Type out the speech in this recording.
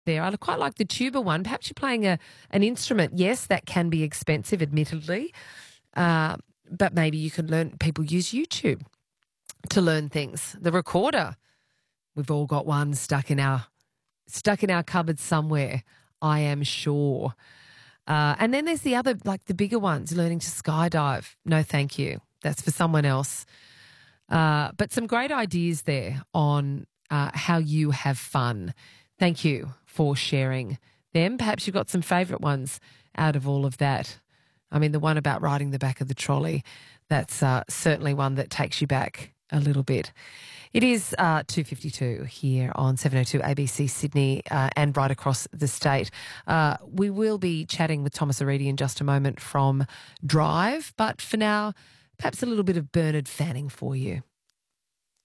there. I quite like the tuba one. Perhaps you're playing an instrument. Yes, that can be expensive, admittedly, uh, but maybe you can learn. People use YouTube to learn things. The recorder, we've all got one stuck in our cupboard somewhere, I am sure. And then there's the other, like the bigger ones, learning to skydive. No, thank you. That's for someone else. But some great ideas there on how you have fun. Thank you for sharing them. Perhaps you've got some favourite ones out of all of that. I mean, the one about riding the back of the trolley, that's certainly one that takes you back a little bit. It is 2:52 here on 702 ABC Sydney and right across the state. We will be chatting with Thomas Aridi in just a moment from Drive, but for now, perhaps a little bit of Bernard Fanning for you.